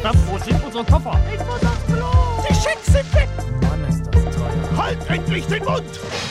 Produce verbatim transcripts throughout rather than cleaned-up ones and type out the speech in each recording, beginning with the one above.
Na, wo sind unsere Koffer? Ich muss aufs Klo. Die Schecks sind weg. Mann, ist das teuer. Halt endlich den Mund!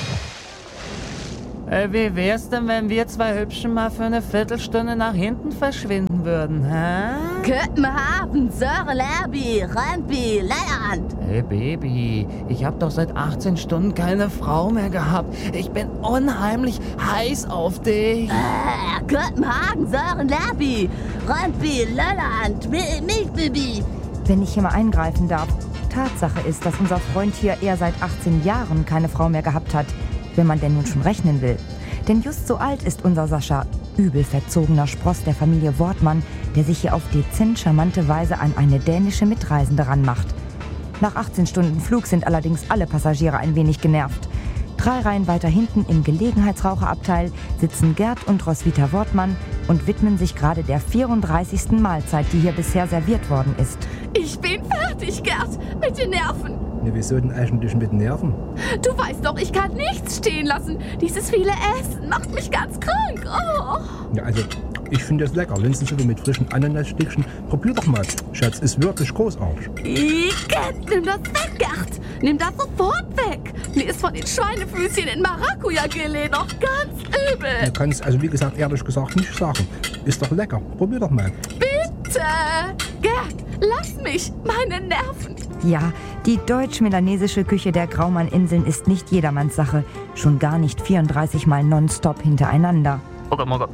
Äh, wie wär's denn, wenn wir zwei Hübschen mal für eine Viertelstunde nach hinten verschwinden würden, hä? Köpenhagen, Sörenlerby, Röntby, Leyland. Hey Baby, ich hab doch seit achtzehn Stunden keine Frau mehr gehabt. Ich bin unheimlich heiß auf dich. Äh, Köpenhagen, Sörenlerby, Röntby, Leyland, Milchbaby. Wenn ich hier mal eingreifen darf. Tatsache ist, dass unser Freund hier eher seit achtzehn Jahren keine Frau mehr gehabt hat. Wenn man denn nun schon rechnen will. Denn just so alt ist unser Sascha, übel verzogener Spross der Familie Wortmann, der sich hier auf dezent charmante Weise an eine dänische Mitreisende ranmacht. Nach achtzehn Stunden Flug sind allerdings alle Passagiere ein wenig genervt. Drei Reihen weiter hinten im Gelegenheitsraucherabteil sitzen Gerd und Roswitha Wortmann und widmen sich gerade der vierunddreißigsten Mahlzeit, die hier bisher serviert worden ist. Ich bin fertig, Gerd, mit den Nerven. Ne, wieso denn eigentlich mit Nerven? Du weißt doch, ich kann nichts stehen lassen. Dieses viele Essen macht mich ganz krank. Oh. Ja, also, ich finde das lecker. Linsensuppe mit frischen Ananasstückchen. Probier doch mal. Schatz, ist wirklich großartig. Gerd, nimm das weg, Gerd. Nimm das sofort weg. Mir ist von den Schweinefüßchen in Maracuja-Gelee noch ganz übel. Du kannst also, wie gesagt, ehrlich gesagt nicht sagen. Ist doch lecker. Probier doch mal. Bitte. Gerd, lass mich. Meine Nerven. Ja, die deutsch-melanesische Küche der Graumann-Inseln ist nicht jedermanns Sache. Schon gar nicht vierunddreißig Mal nonstop hintereinander. Oh,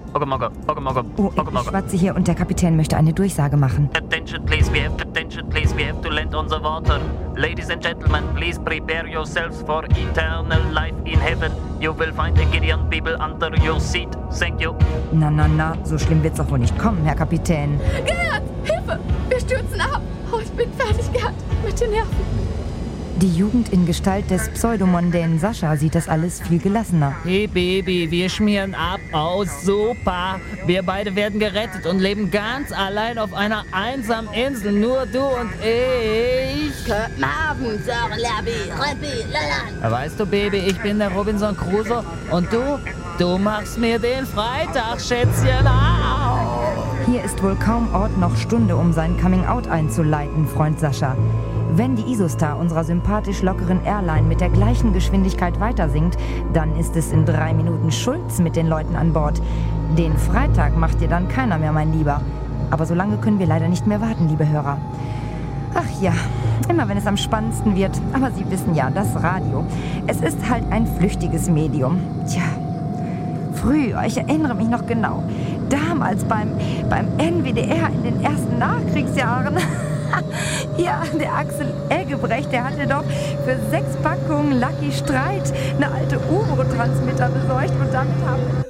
ich schwatze hier und der Kapitän möchte eine Durchsage machen. Attention please, we have attention please, we have to land on the water. Ladies and gentlemen, please prepare yourselves for eternal life in heaven. You will find a Gideon Bibel under your seat. Thank you. Na, na, na, so schlimm wird's doch wohl nicht kommen, Herr Kapitän. Gerd, Hilfe, wir stürzen ab. Oh, ich bin fertig, Gerd, mit den Nerven. Die Jugend in Gestalt des pseudomondänen Sascha sieht das alles viel gelassener. Hey Baby, wir schmieren ab. Oh, super. Wir beide werden gerettet und leben ganz allein auf einer einsamen Insel. Nur du und ich. Köpenhagen, Sörenlerby, Röntby, Leyland. Weißt du, Baby, ich bin der Robinson Crusoe und du, du machst mir den Freitag, Schätzchen. Au. Hier ist wohl kaum Ort noch Stunde, um sein Coming-out einzuleiten, Freund Sascha. Wenn die Isostar unserer sympathisch lockeren Airline mit der gleichen Geschwindigkeit weitersinkt, dann ist es in drei Minuten Schulz mit den Leuten an Bord. Den Freitag macht dir dann keiner mehr, mein Lieber. Aber so lange können wir leider nicht mehr warten, liebe Hörer. Ach ja, immer wenn es am spannendsten wird. Aber Sie wissen ja, das Radio. Es ist halt ein flüchtiges Medium. Tja, früher, ich erinnere mich noch genau, damals beim, beim N W D R in den ersten Nachkriegsjahren. Ja, der Axel Eggebrecht, der hatte doch für sechs Packungen Lucky Streit eine alte U-Boot-Transmitter besorgt und damit haben...